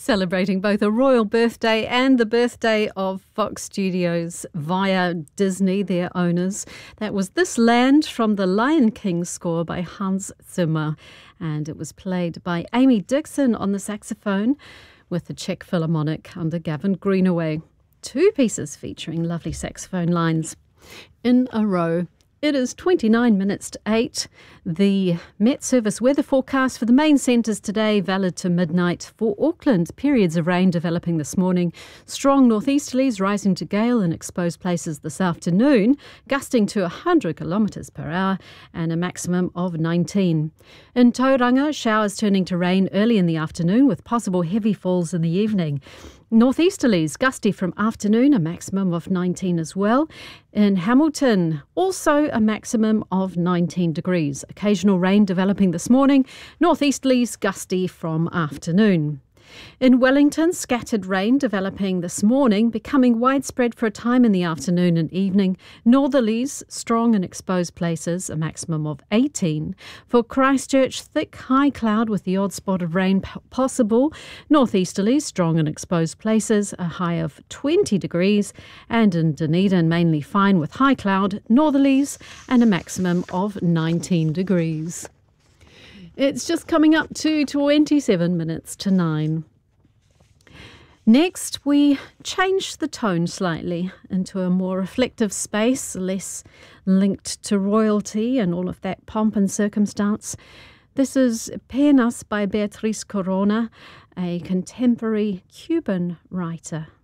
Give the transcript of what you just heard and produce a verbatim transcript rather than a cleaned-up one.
Celebrating both a royal birthday and the birthday of Fox Studios via Disney, their owners. That was This Land from the Lion King score by Hans Zimmer. And it was played by Amy Dixon on the saxophone with the Czech Philharmonic under Gavin Greenaway. Two pieces featuring lovely saxophone lines in a row. It is twenty-nine minutes to eight. The Met Service weather forecast for the main centres today, valid to midnight. For Auckland, periods of rain developing this morning. Strong northeasterlies rising to gale in exposed places this afternoon, gusting to one hundred kilometres per hour and a maximum of nineteen. In Tauranga, showers turning to rain early in the afternoon with possible heavy falls in the evening. Northeasterlies gusty from afternoon, a maximum of nineteen as well. In Hamilton, also a maximum of nineteen degrees. Occasional rain developing this morning. Northeasterlies gusty from afternoon. In Wellington, scattered rain developing this morning, becoming widespread for a time in the afternoon and evening. Northerlies strong in exposed places, a maximum of eighteen. For Christchurch, thick high cloud with the odd spot of rain possible. Northeasterlies strong in exposed places, a high of twenty degrees. And in Dunedin, mainly fine with high cloud, northerlies, and a maximum of nineteen degrees. It's just coming up to twenty-seven minutes to nine. Next, we change the tone slightly into a more reflective space, less linked to royalty and all of that pomp and circumstance. This is Penas by Beatriz Corona, a contemporary Cuban writer.